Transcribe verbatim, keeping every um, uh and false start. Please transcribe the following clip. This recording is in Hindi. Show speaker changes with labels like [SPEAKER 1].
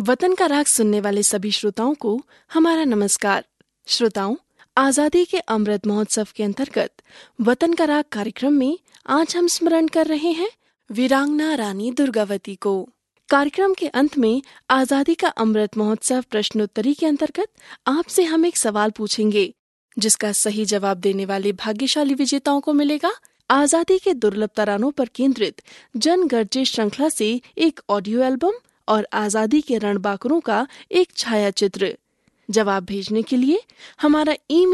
[SPEAKER 1] वतन का राग सुनने वाले सभी श्रोताओं को हमारा नमस्कार। श्रोताओं, आजादी के अमृत महोत्सव के अंतर्गत वतन का राग कार्यक्रम में आज हम स्मरण कर रहे हैं वीरांगना रानी दुर्गावती को। कार्यक्रम के अंत में आजादी का अमृत महोत्सव प्रश्नोत्तरी के अंतर्गत आपसे हम एक सवाल पूछेंगे, जिसका सही जवाब देने वाले भाग्यशाली विजेताओं को मिलेगा आजादी के दुर्लभ तरानों पर केंद्रित जन गर्जे श्रृंखला से एक ऑडियो एल्बम और आजादी के रणबांकुरों का एक छायाचित्र। जवाब भेजने के लिए हमारा ईमेल